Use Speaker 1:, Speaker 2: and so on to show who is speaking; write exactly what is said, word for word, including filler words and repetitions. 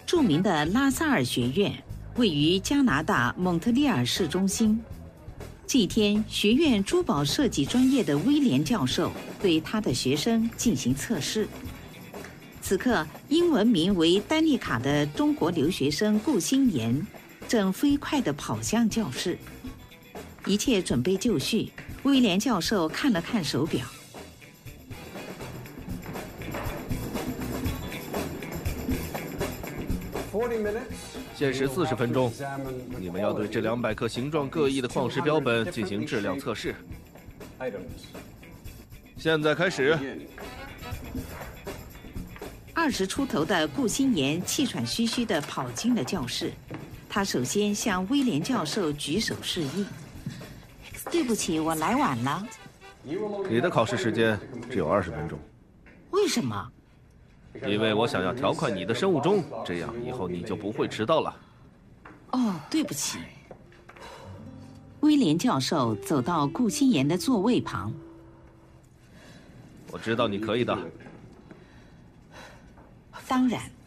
Speaker 1: 著名的拉萨尔学院位于加拿大蒙特利尔市中心。这一天，学院珠宝设计专业的威廉教授对他的学生进行测试。此刻，英文名为丹妮卡的中国留学生顾新妍正飞快地跑向教室。一切准备就绪，威廉教授看了看手表。
Speaker 2: 限时四十分钟，你们要对这两百颗形状各异的矿石标本进行质量测试。现在开始。
Speaker 1: 二十出头的顾新妍气喘吁吁地跑进了教室。他首先向威廉教授举手示意。对不起，我来晚了。
Speaker 2: 你的考试时间只有二十分钟。
Speaker 1: 为什么？
Speaker 2: 因为我想要调快你的生物钟，这样以后你就不会迟到了。
Speaker 1: 哦，对不起。威廉教授走到顾新妍的座位旁。
Speaker 2: 我知道你可以的。
Speaker 1: 当然。